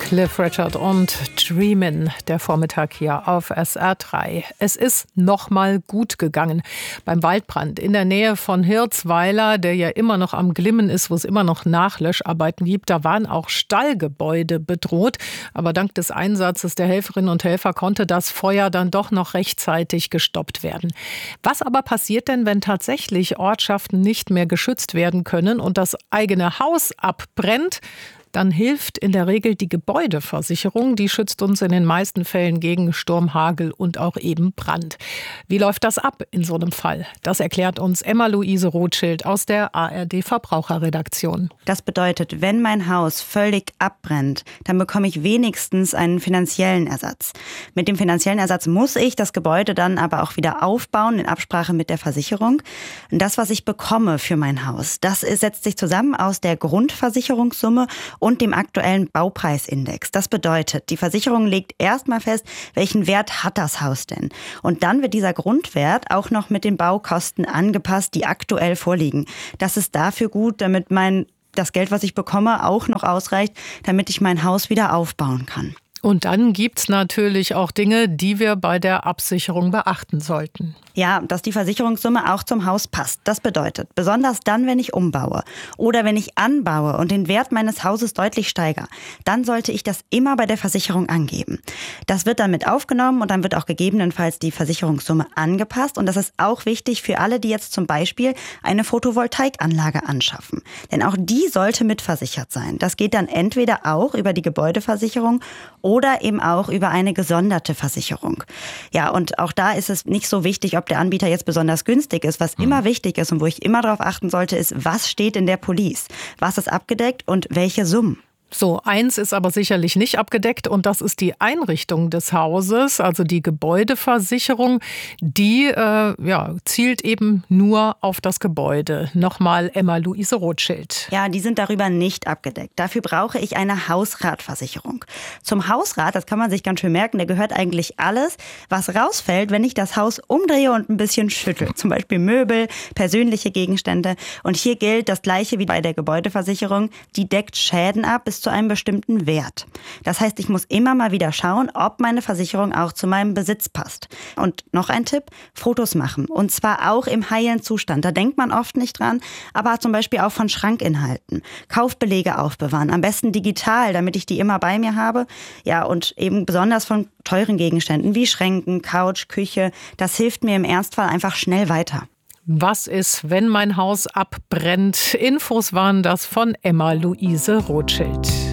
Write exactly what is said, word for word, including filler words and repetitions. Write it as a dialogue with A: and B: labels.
A: Cliff Richard und Dreamin', der Vormittag hier auf S R drei. Es ist nochmal gut gegangen beim Waldbrand in der Nähe von Hirzweiler, der ja immer noch am Glimmen ist, wo es immer noch Nachlöscharbeiten gibt. Da waren auch Stallgebäude bedroht, aber dank des Einsatzes der Helferinnen und Helfer konnte das Feuer dann doch noch rechtzeitig gestoppt werden. Was aber passiert denn, wenn tatsächlich Ortschaften nicht mehr geschützt werden können und das eigene Haus abbrennt? Dann hilft in der Regel die Gebäudeversicherung. Die schützt uns in den meisten Fällen gegen Sturm, Hagel und auch eben Brand. Wie läuft das ab in so einem Fall? Das erklärt uns Emma-Luise Rothschild aus der A R D-Verbraucherredaktion.
B: Das bedeutet, wenn mein Haus völlig abbrennt, dann bekomme ich wenigstens einen finanziellen Ersatz. Mit dem finanziellen Ersatz muss ich das Gebäude dann aber auch wieder aufbauen in Absprache mit der Versicherung. Und das, was ich bekomme für mein Haus, das setzt sich zusammen aus der Grundversicherungssumme und dem aktuellen Baupreisindex. Das bedeutet, die Versicherung legt erstmal fest, welchen Wert hat das Haus denn? Und dann wird dieser Grundwert auch noch mit den Baukosten angepasst, die aktuell vorliegen. Das ist dafür gut, damit mein das Geld, was ich bekomme, auch noch ausreicht, damit ich mein Haus wieder aufbauen kann.
A: Und dann gibt's natürlich auch Dinge, die wir bei der Absicherung beachten sollten.
B: Ja, dass die Versicherungssumme auch zum Haus passt. Das bedeutet, besonders dann, wenn ich umbaue oder wenn ich anbaue und den Wert meines Hauses deutlich steigere, dann sollte ich das immer bei der Versicherung angeben. Das wird dann mit aufgenommen und dann wird auch gegebenenfalls die Versicherungssumme angepasst. Und das ist auch wichtig für alle, die jetzt zum Beispiel eine Photovoltaikanlage anschaffen. Denn auch die sollte mitversichert sein. Das geht dann entweder auch über die Gebäudeversicherung oder eben auch über eine gesonderte Versicherung. Ja, und auch da ist es nicht so wichtig, ob der Anbieter jetzt besonders günstig ist. Was immer wichtig ist und wo ich immer darauf achten sollte, ist, was steht in der Police? Was ist abgedeckt und welche Summen?
A: So, eins ist aber sicherlich nicht abgedeckt und das ist die Einrichtung des Hauses, also die Gebäudeversicherung, die äh, ja, zielt eben nur auf das Gebäude. Nochmal Emma-Luise Rothschild.
B: Ja, die sind darüber nicht abgedeckt. Dafür brauche ich eine Hausratversicherung. Zum Hausrat, das kann man sich ganz schön merken, da gehört eigentlich alles, was rausfällt, wenn ich das Haus umdrehe und ein bisschen schüttel. Zum Beispiel Möbel, persönliche Gegenstände. Und hier gilt das Gleiche wie bei der Gebäudeversicherung. Die deckt Schäden ab bis zu einem bestimmten Wert. Das heißt, ich muss immer mal wieder schauen, ob meine Versicherung auch zu meinem Besitz passt. Und noch ein Tipp, Fotos machen. Und zwar auch im heilen Zustand. Da denkt man oft nicht dran, aber zum Beispiel auch von Schrankinhalten. Kaufbelege aufbewahren, am besten digital, damit ich die immer bei mir habe. Ja, und eben besonders von teuren Gegenständen wie Schränken, Couch, Küche. Das hilft mir im Ernstfall einfach schnell weiter.
A: Was ist, wenn mein Haus abbrennt? Infos waren das von Emma-Luise Rothschild.